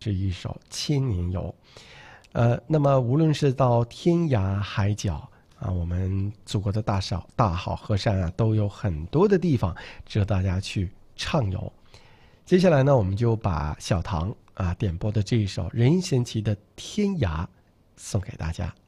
是一首千年游。那么无论是到天涯海角啊，我们祖国的大好河山啊，都有很多的地方值得大家去畅游。接下来呢，我们就把小唐点播的这一首任贤齐的《天涯》送给大家。